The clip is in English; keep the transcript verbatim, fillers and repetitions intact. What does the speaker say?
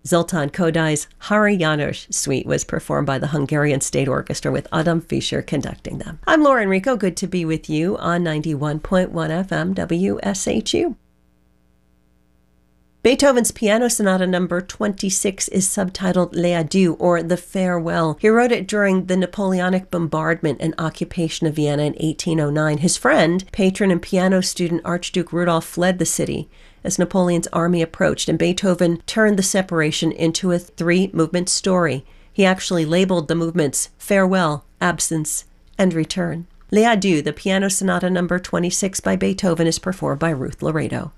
Zoltán Kodai's Hari János Suite was performed by the Hungarian State Orchestra with Adam Fischer conducting them. I'm Laura Enrico. Good to be with you on ninety-one point one F M W S H U. Beethoven's Piano Sonata number twenty-six is subtitled Les Adieux, or The Farewell. He wrote it during the Napoleonic bombardment and occupation of Vienna in eighteen oh nine. His friend, patron and piano student Archduke Rudolf fled the city as Napoleon's army approached, and Beethoven turned the separation into a three-movement story. He actually labeled the movements Farewell, Absence, and Return. Les Adieux, the Piano Sonata number twenty-six by Beethoven, is performed by Ruth Laredo.